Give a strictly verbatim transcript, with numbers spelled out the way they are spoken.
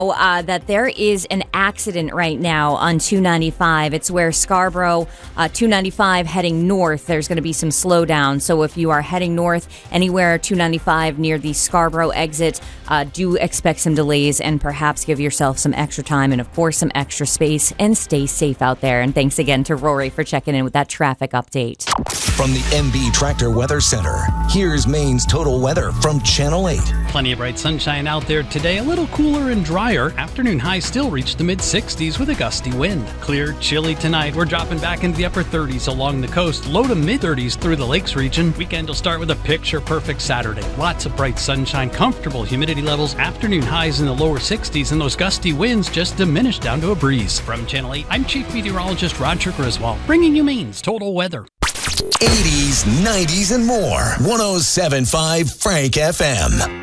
Uh, that there is an accident right now on two ninety-five. It's where Scarborough, uh, two ninety-five heading north, there's going to be some slowdown. So if you are heading north anywhere two ninety-five near the Scarborough exit, uh, do expect some delays and perhaps give yourself some extra time and, of course, some extra space, and stay safe out there. And thanks again to Rory for checking in with that traffic update. From the M B Tractor Weather Center, here's Maine's total weather from Channel eight. Plenty of bright sunshine out there today, a little cooler and drier. Afternoon highs still reach the mid sixties with a gusty wind. Clear, chilly tonight. We're dropping back into the upper thirties along the coast, low to mid thirties through the lakes region. Weekend will start with a picture-perfect Saturday. Lots of bright sunshine, comfortable humidity levels, afternoon highs in the lower sixties, and those gusty winds just diminish down to a breeze. From Channel eight, I'm Chief Meteorologist Roger Griswold, bringing you Maine's total weather. eighties, nineties, and more. one oh seven point five Frank F M.